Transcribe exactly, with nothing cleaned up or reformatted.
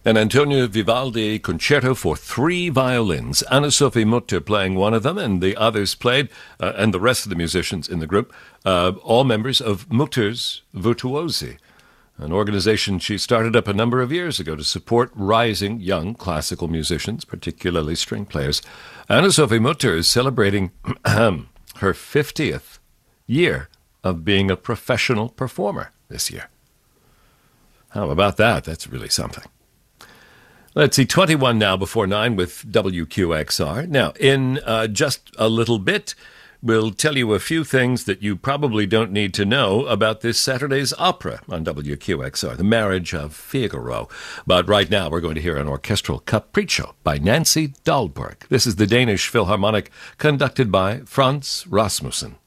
An Antonio Vivaldi concerto for three violins. Anna-Sophie Mutter playing one of them, and the others played, uh, and the rest of the musicians in the group, uh, all members of Mutter's Virtuosi, an organization she started up a number of years ago to support rising young classical musicians, particularly string players. Anna-Sophie Mutter is celebrating her fiftieth year of being a professional performer this year. How about that? That's really something. Let's see, twenty-one now before nine with W Q X R. Now, in uh, just a little bit, we'll tell you a few things that you probably don't need to know about this Saturday's opera on W Q X R, The Marriage of Figaro. But right now, we're going to hear an orchestral capriccio by Nancy Dahlberg. This is the Danish Philharmonic, conducted by Frans Rasmussen.